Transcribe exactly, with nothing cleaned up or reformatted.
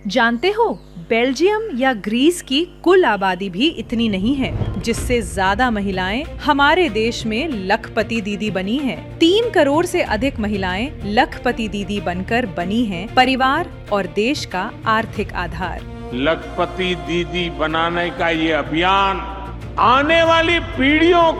जानते हो, बेल्जियम या ग्रीस की कुल आबादी भी इतनी नहीं है, जिससे ज्यादा महिलाएं हमारे देश में लखपति दीदी बनी हैं। तीन करोड़ से अधिक महिलाएं लखपति दीदी बनकर बनी हैं परिवार और देश का आर्थिक आधार। लखपति दीदी बनाने का ये अभियान आने वाली पीढ़ियों